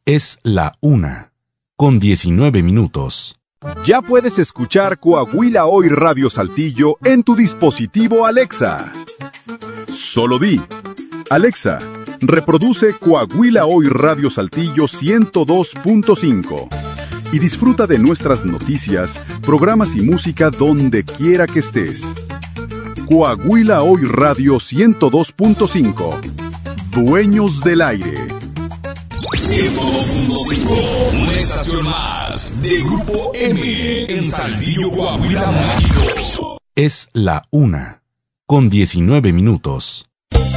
Es la 1:19. Ya puedes escuchar Coahuila Hoy Radio Saltillo en tu dispositivo Alexa. Solo di: Alexa, reproduce Coahuila Hoy Radio Saltillo 102.5 y disfruta de nuestras noticias, programas y música donde quiera que estés. Coahuila Hoy Radio 102.5. Dueños del aire. 102.5, una estación más de Grupo M en Saltillo, Coahuila, México. Es la 1:19.